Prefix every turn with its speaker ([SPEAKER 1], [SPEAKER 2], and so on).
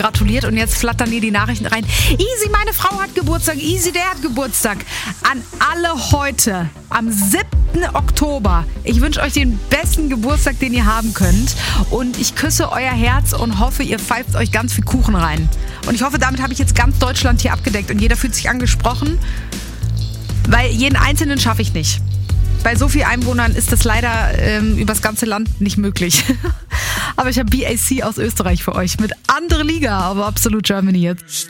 [SPEAKER 1] gratuliert und jetzt flattern hier die Nachrichten rein. Easy, meine Frau hat Geburtstag. Easy, der hat Geburtstag. An alle heute, am 7. Oktober. Ich wünsche euch den besten Geburtstag, den ihr haben könnt. Und ich küsse euer Herz und hoffe, ihr pfeift euch ganz viel Kuchen rein. Und ich hoffe, damit habe ich jetzt ganz Deutschland hier abgedeckt und jeder fühlt sich angesprochen. Weil jeden Einzelnen schaffe ich nicht. Bei so vielen Einwohnern ist das leider übers ganze Land nicht möglich. Aber ich habe BAC aus Österreich für euch mit Andere Liga, aber Absolut Germany jetzt.